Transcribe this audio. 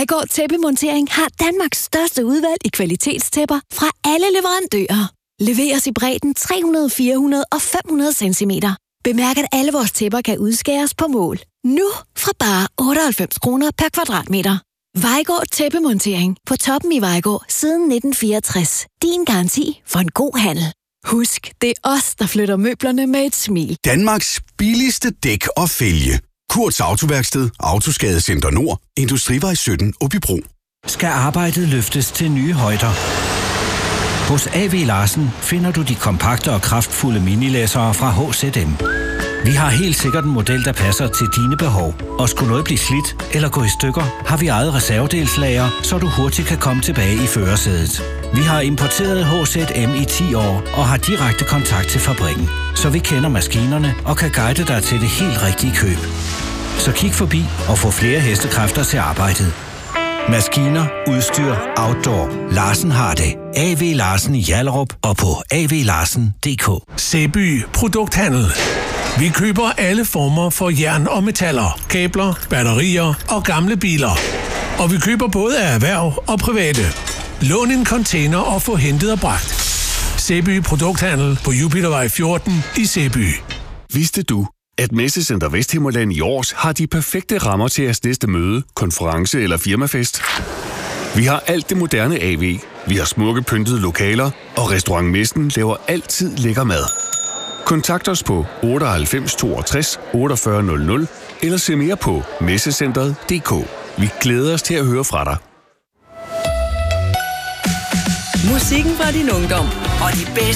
Vejgaard Tæppemontering har Danmarks største udvalg i kvalitetstæpper fra alle leverandører. Leveres i bredden 300, 400 og 500 cm. Bemærk, at alle vores tæpper kan udskæres på mål. Nu fra bare 98 kroner per kvadratmeter. Vejgaard Tæppemontering på Toppen i Vejgaard siden 1964. Din garanti for en god handel. Husk, det er os, der flytter møblerne med et smil. Danmarks billigste dæk og fælge. Kurts Autoværksted, Autoskadecenter Nord, Industrivej 17, Åbybro. Skal arbejdet løftes til nye højder? Hos A.V. Larsen finder du de kompakte og kraftfulde minilæssere fra H.Z.M. Vi har helt sikkert en model, der passer til dine behov. Og skulle noget blive slidt eller gå i stykker, har vi eget reservedelslager, så du hurtigt kan komme tilbage i førersædet. Vi har importeret H.Z.M. i 10 år og har direkte kontakt til fabrikken. Så vi kender maskinerne og kan guide dig til det helt rigtige køb. Så kig forbi og få flere hestekræfter til arbejdet. Maskiner, udstyr, outdoor. Larsen har det. A.V. Larsen i Hjallerup og på avlarsen.dk. Sæby Produkthandel. Vi køber alle former for jern og metaller, kabler, batterier og gamle biler. Og vi køber både af erhverv og private. Lån en container og få hentet og bragt. Sæby Produkthandel på Jupitervej 14 i Sæby. Vidste du, at Messecenter Vesthimmerland i Års har de perfekte rammer til jeres næste møde, konference eller firmafest? Vi har alt det moderne AV. Vi har smukke pyntede lokaler, og Restaurant Messen laver altid lækker mad. Kontakt os på 98 62 48 00 eller se mere på messecentret.dk. Vi glæder os til at høre fra dig. Musikken fra din ungdom og de bedste